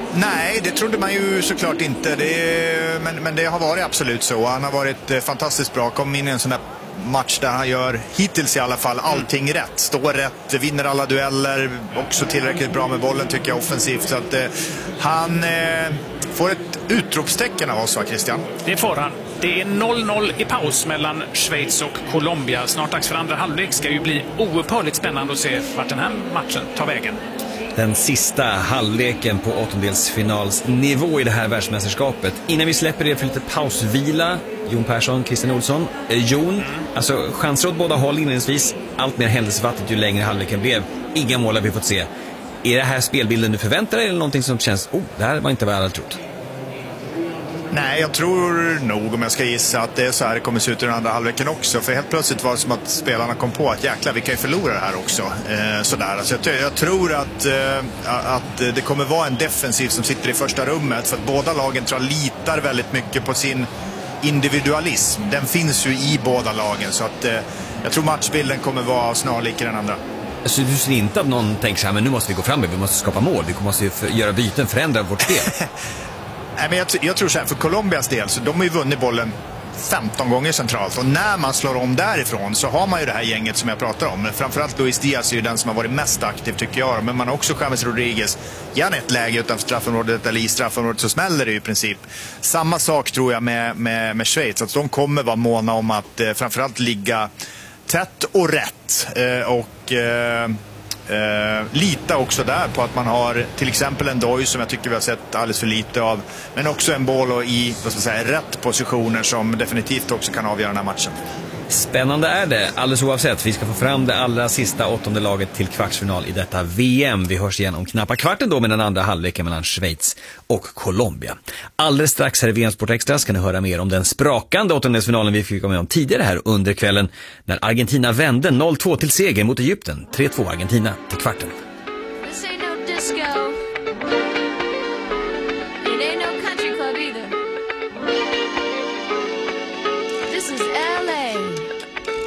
Nej, det trodde man ju såklart inte. Men det har varit absolut så. Han har varit fantastiskt bra. Kom in i en sån där match där han gör, hittills i alla fall, allting rätt. Står rätt, vinner alla dueller. Också tillräckligt bra med bollen tycker jag offensivt. Så att han får ett utropstecken av oss, va, Christian? Det får han. Det är 0-0 i paus mellan Schweiz och Colombia. Snart dags för andra halvlek. Ska ju bli oupphörligt spännande att se vart den här matchen tar vägen. Den sista halvleken på åttondelsfinalsnivå i det här världsmästerskapet. Innan vi släpper det för lite pausvila, Jon Persson, Christian Olsson. Jon, alltså chanser åt båda håll inledningsvis. Allt mer händelsefattigt ju längre halvleken blev. Inga mål har vi fått se. Är det här spelbilden du förväntar dig eller någonting som känns, det här var inte vad jag hade trott? Nej, jag tror nog, om jag ska gissa, att det är så här det kommer se ut i den andra halvleken också. För helt plötsligt var det som att spelarna kom på att jäklar, vi kan ju förlora det här också. Sådär. Alltså jag tror att det kommer vara en defensiv som sitter i första rummet. För att båda lagen tror jag litar väldigt mycket på sin individualism. Den finns ju i båda lagen. Så att jag tror matchbilden kommer vara snarlik i den andra. Så du ser inte att någon tänker så här, men nu måste vi gå fram, vi måste skapa mål, vi måste ju göra byten, förändra vårt spel? Nej, men jag tror så här, för Colombias del, så de har ju vunnit bollen 15 gånger centralt. Och när man slår om därifrån så har man ju det här gänget som jag pratar om. Framförallt Luis Diaz är ju den som har varit mest aktiv, tycker jag. Men man har också James Rodriguez. Gärna ett läge utanför straffområdet eller i straffområdet så smäller det ju i princip. Samma sak tror jag med Schweiz. Att de kommer vara måna om att framförallt ligga tätt och rätt. Lita också där på att man har till exempel en Doj som jag tycker vi har sett alldeles för lite av, men också en boll i, vad ska jag säga, rätt positioner som definitivt också kan avgöra den här matchen. Spännande är det, alldeles oavsett. Vi ska få fram det allra sista åttonde laget till kvartsfinal i detta VM. Vi hörs igen om knappa kvarten då med den andra halvleken mellan Schweiz och Colombia. Alldeles strax här i VM Sport Extra ska ni höra mer om den sprakande åttondelsfinalen vi fick med om tidigare här under kvällen när Argentina vände 0-2 till seger mot Egypten. 3-2 Argentina till kvarten. This ain't no disco.